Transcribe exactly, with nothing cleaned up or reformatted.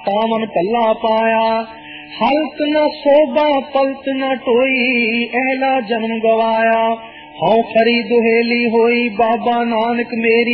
पावन पल्ला पाया। हलत न शोभा पलत न टोई, एला जन्म गवाया। हौ खरी दुहेली होई, बाबा नानक मेरी